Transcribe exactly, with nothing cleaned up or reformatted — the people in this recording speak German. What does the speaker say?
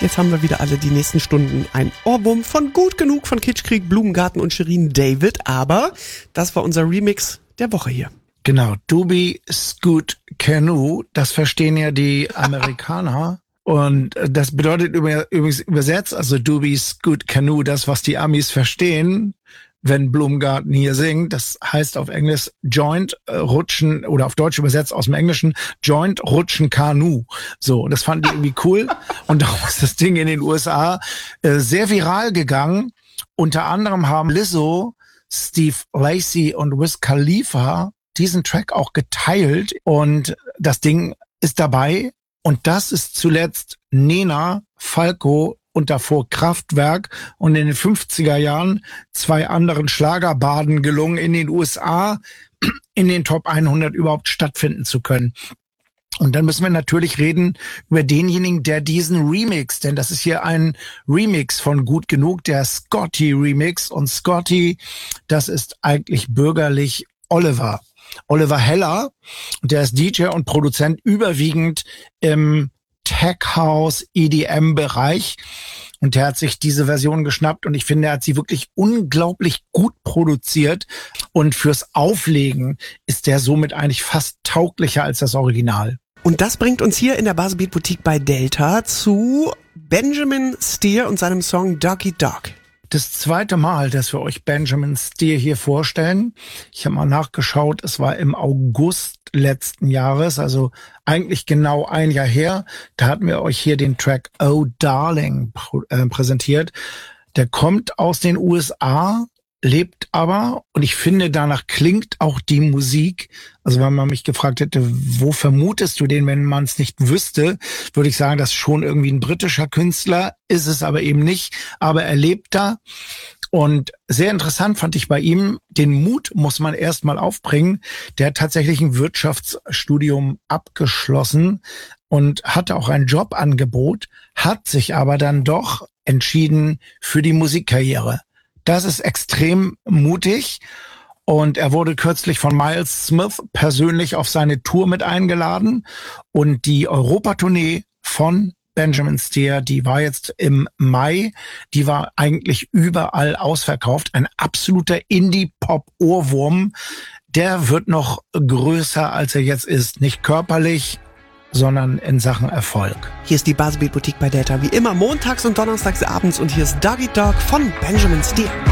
Jetzt haben wir wieder alle die nächsten Stunden ein Ohrwurm von Gut Genug von Kitschkrieg, Blumengarten und Shirin David. Aber das war unser Remix der Woche hier. Genau, Doobie Scoot Canoe, das verstehen ja die Amerikaner. Und das bedeutet übrigens übersetzt, also Doobie Scoot Canoe, das, was die Amis verstehen, wenn Blumengarten hier singt. Das heißt auf Englisch Joint äh, Rutschen oder auf Deutsch übersetzt aus dem Englischen Joint Rutschen Kanu. So, und das fanden die irgendwie cool. Und darum ist das Ding in den U S A äh, sehr viral gegangen. Unter anderem haben Lizzo, Steve Lacy und Wiz Khalifa diesen Track auch geteilt. Und das Ding ist dabei. Und das ist zuletzt Nena, Falco und davor Kraftwerk und in den fünfziger Jahren zwei anderen Schlagerbaden gelungen, in den U S A in den Top hundert überhaupt stattfinden zu können. Und dann müssen wir natürlich reden über denjenigen, der diesen Remix, denn das ist hier ein Remix von Gut Genug, der Scotty Remix. Und Scotty, das ist eigentlich bürgerlich Oliver. Oliver Heller, der ist D J und Produzent überwiegend im Tech House E D M-Bereich. Und der hat sich diese Version geschnappt und ich finde, er hat sie wirklich unglaublich gut produziert. Und fürs Auflegen ist der somit eigentlich fast tauglicher als das Original. Und das bringt uns hier in der Baselbeat Boutique bei Delta zu Benjamin Steer und seinem Song Doggy Dog. Das zweite Mal, dass wir euch Benjamin Steer hier vorstellen. Ich habe mal nachgeschaut, es war im August letzten Jahres, also eigentlich genau ein Jahr her. Da hatten wir euch hier den Track Oh Darling pr- äh, präsentiert. Der kommt aus den U S A, lebt aber, und ich finde, danach klingt auch die Musik. Also wenn man mich gefragt hätte, wo vermutest du den, wenn man es nicht wüsste, würde ich sagen, das ist schon irgendwie ein britischer Künstler, ist es aber eben nicht, aber er lebt da. Und sehr interessant fand ich bei ihm, den Mut muss man erstmal aufbringen. Der hat tatsächlich ein Wirtschaftsstudium abgeschlossen und hatte auch ein Jobangebot, hat sich aber dann doch entschieden für die Musikkarriere. Das ist extrem mutig und er wurde kürzlich von Miles Smith persönlich auf seine Tour mit eingeladen und die Europatournee von Benjamin Steer, die war jetzt im Mai, die war eigentlich überall ausverkauft. Ein absoluter Indie-Pop-Ohrwurm, der wird noch größer, als er jetzt ist. Nicht körperlich, sondern in Sachen Erfolg. Hier ist die Baselbeat Boutique bei Delta, wie immer montags und donnerstags abends und hier ist Doggy Dog von Benjamin Steer.